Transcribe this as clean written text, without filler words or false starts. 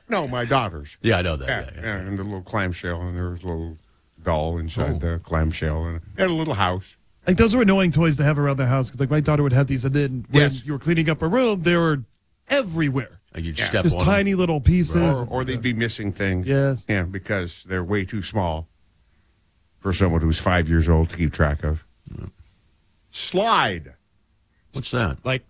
No, my daughters. Yeah, I know that. Yeah, and the little clamshell, and there was a little doll inside the clamshell, and a little house. Like, those are annoying toys to have around the house, because, like, my daughter would have these, and then when you were cleaning up a room, they were everywhere. Like you'd step Just on tiny little pieces. Or they'd be missing things. Yes. Yeah, because they're way too small for someone who's 5 years old to keep track of. Slide. What's that? Like